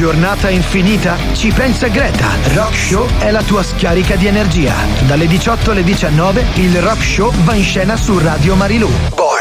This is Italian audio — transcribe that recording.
Giornata infinita? Ci pensa Greta. Rock Show è la tua scarica di energia. Dalle 18 alle 19 il Rock Show va in scena su Radio Marilù.